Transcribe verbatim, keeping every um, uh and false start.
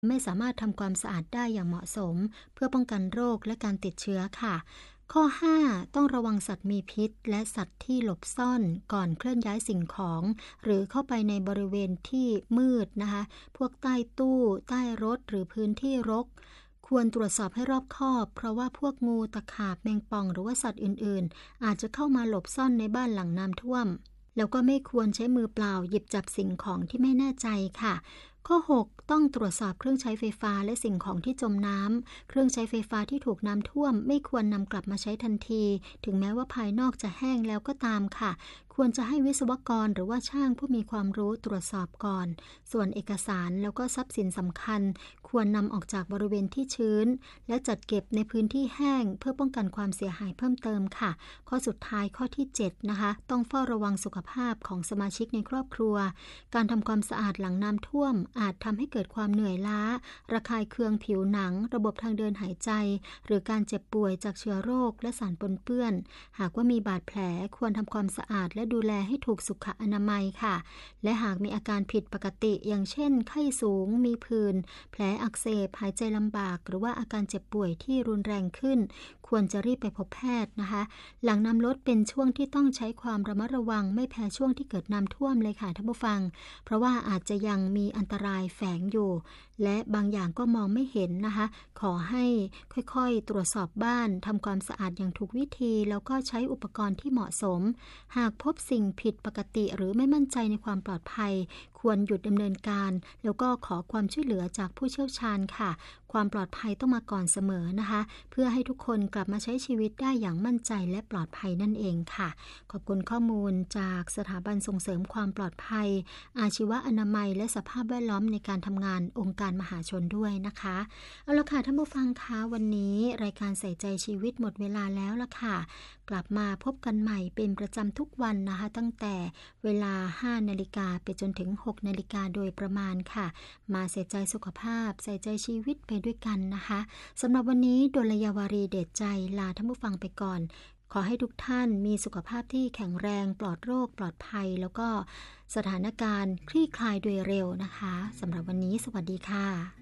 ไม่สามารถทำความสะอาดได้อย่างเหมาะสมเพื่อป้องกันโรคและการติดเชื้อค่ะข้อห้าต้องระวังสัตว์มีพิษและสัตว์ที่หลบซ่อนก่อนเคลื่อนย้ายสิ่งของหรือเข้าไปในบริเวณที่มืดนะคะพวกใต้ตู้ใต้รถหรือพื้นที่รกควรตรวจสอบให้รอบคอบเพราะว่าพวกงูตะขาบแมงป่องหรือว่าสัตว์อื่นๆอาจจะเข้ามาหลบซ่อนในบ้านหลังน้ำท่วมแล้วก็ไม่ควรใช้มือเปล่าหยิบจับสิ่งของที่ไม่แน่ใจค่ะข้อหกต้องตรวจสอบเครื่องใช้ไฟฟ้าและสิ่งของที่จมน้ำเครื่องใช้ไฟฟ้าที่ถูกน้ำท่วมไม่ควรนำกลับมาใช้ทันทีถึงแม้ว่าภายนอกจะแห้งแล้วก็ตามค่ะควรจะให้วิศวกรหรือว่าช่างผู้มีความรู้ตรวจสอบก่อนส่วนเอกสารแล้วก็ทรัพย์สินสำคัญควรนำออกจากบริเวณที่ชื้นและจัดเก็บในพื้นที่แห้งเพื่อป้องกันความเสียหายเพิ่มเติมค่ะข้อสุดท้ายข้อที่เจ็ดนะคะต้องเฝ้าระวังสุขภาพของสมาชิกในครอบครัวการทำความสะอาดหลังน้ำท่วมอาจทำให้เกิดความเหนื่อยล้าระคายเคืองผิวหนังระบบทางเดินหายใจหรือการเจ็บป่วยจากเชื้อโรคและสารปนเปื้อนหากว่ามีบาดแผลควรทำความสะอาดและดูแลให้ถูกสุขอนามัยค่ะและหากมีอาการผิดปกติอย่างเช่นไข้สูงมีผื่นแผลอักเสบหายใจลำบากหรือว่าอาการเจ็บป่วยที่รุนแรงขึ้นควรจะรีบไปพบแพทย์นะคะหลังน้ำลดเป็นช่วงที่ต้องใช้ความระมัดระวังไม่แพ้ช่วงที่เกิดน้ำท่วมเลยค่ะท่านผู้ฟังเพราะว่าอาจจะยังมีอันตรายแฝงอยู่และบางอย่างก็มองไม่เห็นนะคะขอให้ค่อยๆตรวจสอบบ้านทำความสะอาดอย่างถูกวิธีแล้วก็ใช้อุปกรณ์ที่เหมาะสมหากพบสิ่งผิดปกติหรือไม่มั่นใจในความปลอดภัยควรหยุดดำเนินการแล้วก็ขอความช่วยเหลือจากผู้เชี่ยวชาญค่ะความปลอดภัยต้องมาก่อนเสมอนะคะเพื่อให้ทุกคนกลับมาใช้ชีวิตได้อย่างมั่นใจและปลอดภัยนั่นเองค่ะขอบคุณข้อมูลจากสถาบันส่งเสริมความปลอดภัยอาชีวะอนามัยและสภาพแวดล้อมในการทำงานองค์การมหาชนด้วยนะคะเอาละค่ะท่านผู้ฟังคะวันนี้รายการใส่ใจชีวิตหมดเวลาแล้วละค่ะกลับมาพบกันใหม่เป็นประจำทุกวันนะคะตั้งแต่เวลาห้านาฬิกาไปจนถึงหกนาฬิกาโดยประมาณค่ะมาใส่ใจสุขภาพใส่ใจชีวิตไปด้วยกันนะคะสำหรับวันนี้ดลยาวารีเดชใจลาท่านผู้ฟังไปก่อนขอให้ทุกท่านมีสุขภาพที่แข็งแรงปลอดโรคปลอดภัยแล้วก็สถานการณ์คลี่คลายโดยเร็วนะคะสำหรับวันนี้สวัสดีค่ะ